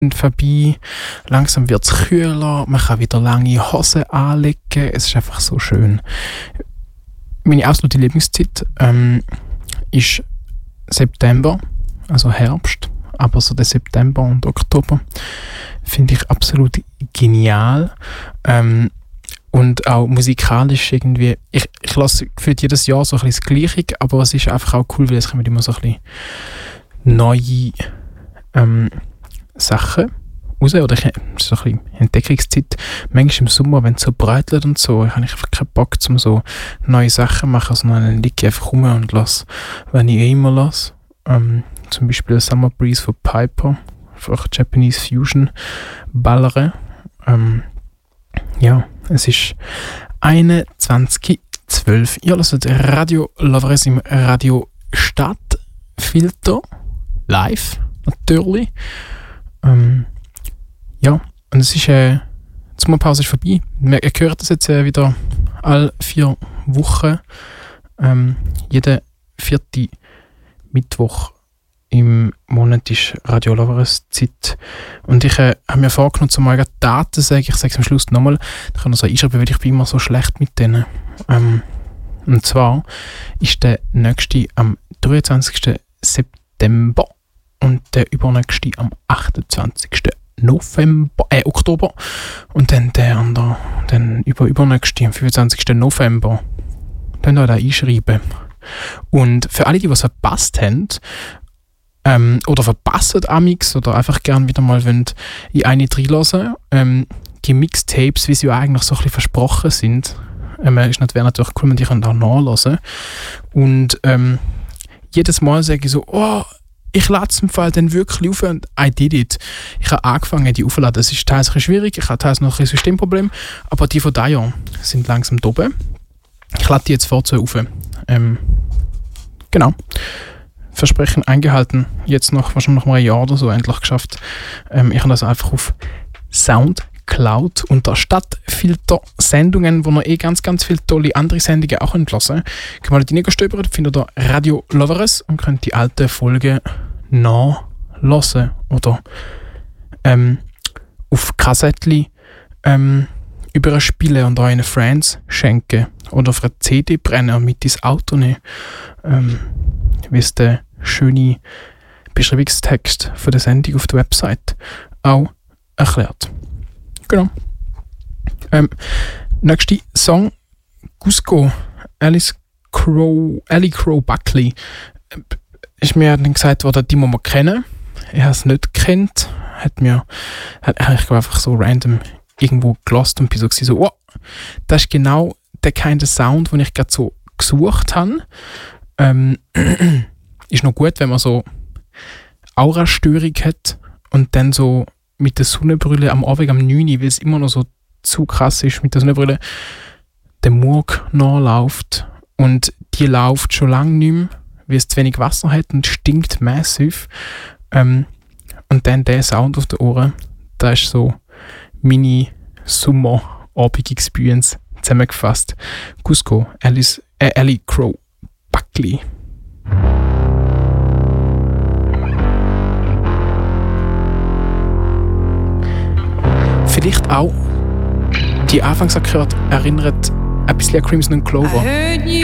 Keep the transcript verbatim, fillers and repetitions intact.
vorbei, langsam wird es kühler, man kann wieder lange Hosen anlegen, es ist einfach so schön. Meine absolute Lieblingszeit ähm, ist September, also Herbst, aber so der September und Oktober finde ich absolut genial. Ähm, und auch musikalisch irgendwie, ich, ich lasse gefühlt jedes Jahr so ein bisschen das Gleiche, aber es ist einfach auch cool, weil es kommen immer so ein bisschen neue ähm, Sachen raus, oder ich, so ein bisschen Entdeckungszeit. Manchmal im Sommer, wenn es so brätelt und so, habe ich einfach keinen Bock, um so neue Sachen zu machen, sondern dann liege ich einfach rum und lasse, wenn ich eh immer lasse. Ähm, zum Beispiel Summer Breeze von Piper, einfach Japanese Fusion ballere. Ähm, ja, es ist einundzwanzig Uhr zwölf. Ihr hört Radio Loveres im Radio Stadtfilter. Live, natürlich. Ähm, ja, und es ist, äh, die Sommerpause ist vorbei. Ihr hört das jetzt äh, wieder alle vier Wochen. Ähm, jeden vierten Mittwoch im Monat ist Radio Loveres Zeit. Und ich äh, habe mir vorgenommen, zu mal Daten zu sagen. Ich sage es am Schluss nochmal. Ich kann noch so einschreiben, weil ich bin immer so schlecht mit denen. Ähm, und zwar ist der nächste am dreiundzwanzigsten September und der übernächste am achtundzwanzigsten November, äh, Oktober. Und dann der andere, dann über übernächste am fünfundzwanzigsten November. Dann da einschreiben. Und für alle, die was verpasst haben, ähm, oder verpassen amix oder einfach gerne wieder mal wollen, in eine reinhören, ähm, die Mixtapes, wie sie ja eigentlich so ein bisschen versprochen sind, ähm, ist wäre natürlich cool, wenn die auch nachhören. Und ähm, jedes Mal sage ich so, oh, ich lade es im Fall dann wirklich auf und I did it. Ich habe angefangen, die aufzuladen. Es ist teils ein bisschen schwierig, ich habe teils noch ein Systemproblem, aber die von diesem Jahr sind langsam da oben. Ich lade die jetzt vorzu auf. Ähm, genau. Versprechen eingehalten. Jetzt noch, wahrscheinlich noch mal ein Jahr oder so endlich geschafft. Ähm, ich habe das einfach auf Soundcloud unter Stadtfilter-Sendungen, wo ihr eh ganz, ganz viele tolle andere Sendungen auch entlassen. Könnt mal reinstöbern, findet ihr Radio Loveres und könnt die alten Folgen nachhören oder ähm, auf Kassettchen ähm, überspielen und euren Friends schenken oder auf einer C D brennen und mit ins Auto nehmen. Ähm, wie es der schöne Beschreibungstext von der Sendung auf der Website auch erklärt. Genau. Ähm, nächster Song, Cusco, Alice Crow, Ellie Crow Buckley. Äh, ist mir dann gesagt worden, die muss man kennen. Ich habe es nicht gekannt. Hat mir, hat, ich glaube einfach so random irgendwo gelassen und bin so gewesen, so, oh, das ist genau der kind of Sound, den ich gerade so gesucht habe. Ähm, ist noch gut, wenn man so Aura-Störung hat und dann so mit der Sonnenbrille am Abend am neun Uhr, weil es immer noch so zu krass ist, mit der Sonnenbrille der Murg nachläuft und die läuft schon lange nicht mehr, weil es zu wenig Wasser hat und stinkt massiv. Ähm, und dann der Sound auf den Ohren, das ist so meine Sommer-Abend-Experience zusammengefasst. Cusco, Alice, äh, Ellie Crow Buckley. Vielleicht auch die Anfangsakkorde erinnert ein bisschen an Crimson and Clover.